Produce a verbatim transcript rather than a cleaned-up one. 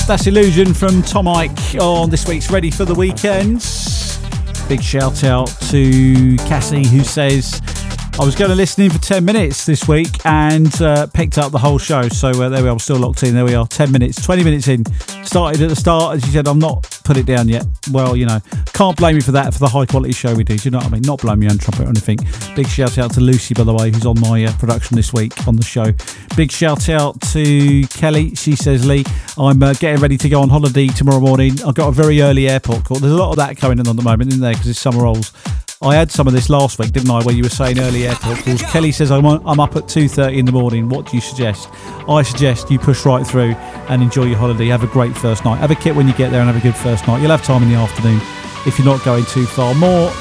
That's Illusion from Tom Ike on this week's Ready for the Weekend. Big shout out to Cassie, who says, I was going to listen in for ten minutes this week and uh, picked up the whole show. So uh, there we are, I'm still locked in. There we are, ten minutes, twenty minutes in. Started at the start, and she said, I'm not put it down yet. Well, you know, can't blame you for that, for the high quality show we do. Do you know what I mean? Not blowing your own trumpet or anything. Big shout out to Lucy, by the way, who's on my uh, production this week on the show. Big shout out to Kelly. She says, Lee, I'm uh, getting ready to go on holiday tomorrow morning. I've got a very early airport call. There's a lot of that going on at the moment, isn't there? Because it's summer rolls. I had some of this last week, didn't I, where you were saying early airport calls. Kelly says, I'm, on, I'm up at two thirty in the morning. What do you suggest? I suggest you push right through and enjoy your holiday. Have a great first night. Have a kit when you get there and have a good first night. You'll have time in the afternoon if you're not going too far. More